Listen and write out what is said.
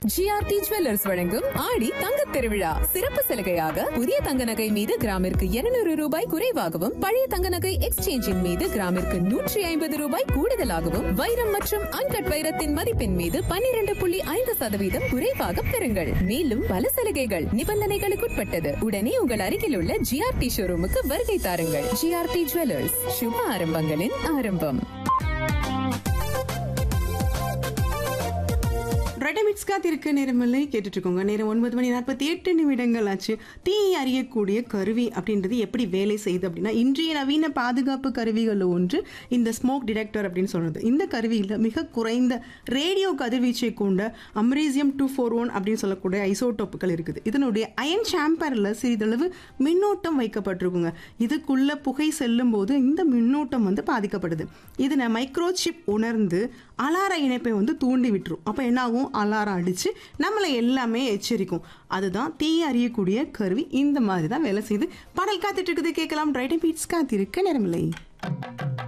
GRT jewellers வழங்கும் ஆடி தங்கத் திருவிழா சிறப்பு சலுகையாக புதிய தங்க நகை மீது கிராமிற்கு 200 ரூபாய் குறைவாகவும் பழைய தங்க நகை எக்ஸ்சேஞ்சின் மீது கிராமிற்கு 150 ரூபாய் கூடுதலாகவும் வைரம் மற்றும் அன்கட் வைரத்தின் மதிப்பின் மீது 12.5% குறைவாக பெறுங்கள். மேலும் பல சலுகைகள் நிபந்தனைகளுக்குட்பட்டது. உடனே உங்கள் அருகில் உள்ள ஜிஆர்டி ஷோரூமுக்கு வருகை தாருங்கள். ஜிஆர்டி ஜுவல்லர்ஸ், சுப ஆரம்பங்களின் ஆரம்பம். காத்திருக்க நேரமில்லை கேட்டுட்டு இருக்கோங்க. நேரம் 9:48 ஆச்சு. தீயை அறியக்கூடிய கருவி அப்படின்றது எப்படி வேலை செய்யுது அப்படின்னா, இன்றைய நவீன பாதுகாப்பு கருவிகளில் ஒன்று இந்த ஸ்மோக் டிடெக்டர் அப்படின்னு சொல்றது. இந்த கருவியில் மிக குறைந்த ரேடியோ கதிர்வீச்சை கொண்ட அமரீசியம் 241 அப்படின்னு சொல்லக்கூடிய ஐசோடோப்புகள் இருக்குது. இதனுடைய அயன் சாம்பரில் சிறிதளவு மின்னோட்டம் வைக்கப்பட்டிருக்குங்க. இதுக்குள்ள புகை செல்லும் போது இந்த மின்னோட்டம் பாதிக்கப்படுது. இதனை மைக்ரோசிப் உணர்ந்து அலார இணைப்பை தூண்டி விட்டுரும். அப்போ என்ன ஆகும்? அலாரம் அடிச்சு நம்மளை எல்லாமே எச்சரிக்கும். அதுதான் தீயை அறியக்கூடிய கருவி. இந்த மாதிரி தான் வேலை செய்து பாடல் காத்துட்டு இருக்குது. கேட்கலாம். ரைட் பீட்ஸ் காத்திருக்க நேரமில்லை.